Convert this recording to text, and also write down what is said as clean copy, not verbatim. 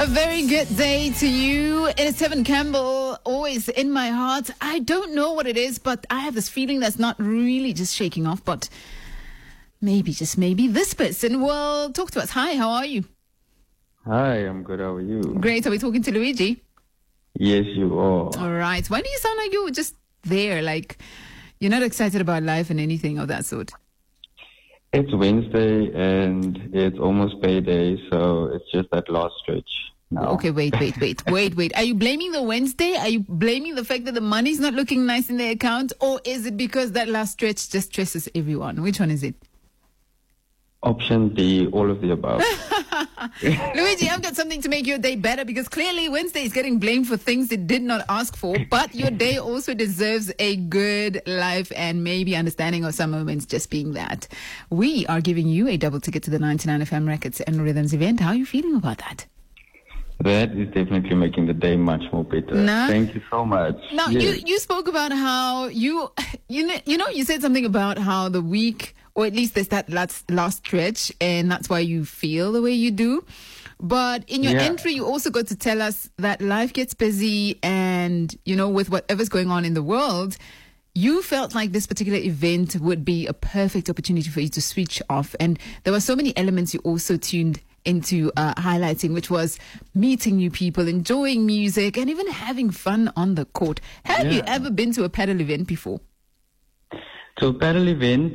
A very good day to you. It is Tevin Campbell, always in my heart. I don't know what it is, but I have this feeling that's not really just shaking off, but maybe, just maybe, this person will talk to us. Hi, how are you? Hi, I'm good. How are you? Great. Are we talking to Luigi? Yes, you are. All right. Why do you sound like you're just there, like you're not excited about life and anything of that sort? It's Wednesday and it's almost payday, so it's just that last stretch now. Okay, wait. Are you blaming the Wednesday? Are you blaming the fact that the money's not looking nice in the account? Or is it because that last stretch just stresses everyone? Which one is it? Option D, all of the above. Luigi, I've got something to make your day better, because clearly Wednesday is getting blamed for things it did not ask for, but your day also deserves a good life and maybe understanding of some moments just being that. We are giving you a double ticket to the 99 FM Records and Rhythms event. How are you feeling about that? That is definitely making the day much more better. Nah. Thank you so much. Now, Yes. you spoke about how you said something about how the week, or at least there's that last stretch, and that's why you feel the way you do. But in your entry, you also got to tell us that life gets busy and, with whatever's going on in the world, you felt like this particular event would be a perfect opportunity for you to switch off. And there were so many elements you also tuned into highlighting, which was meeting new people, enjoying music, and even having fun on the court. Have you ever been to a paddle event before? So paddle event,